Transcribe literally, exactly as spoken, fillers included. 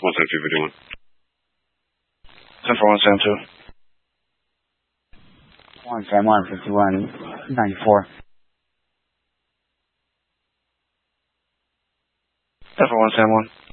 one seven two fifty-one. ten four one seven two. one seven one fifty-one ninety-four. ten four one seven one.